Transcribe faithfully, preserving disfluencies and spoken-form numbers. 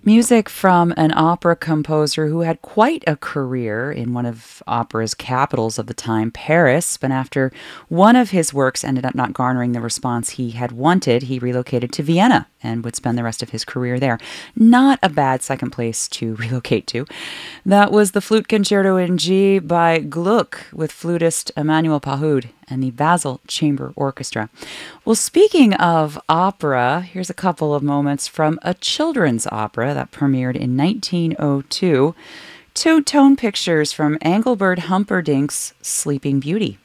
Music from an opera composer who had quite a career in one of opera's capitals of the time, Paris. But after one of his works ended up not garnering the response he had wanted, he relocated to Vienna and would spend the rest of his career there. Not a bad second place to relocate to. That was the Flute Concerto in G by Gluck with flutist Emmanuel Pahud and the Basel Chamber Orchestra. Well, speaking of opera, here's a couple of moments from a children's opera that premiered in nineteen oh two. Two tone pictures from Engelbert Humperdinck's Sleeping Beauty.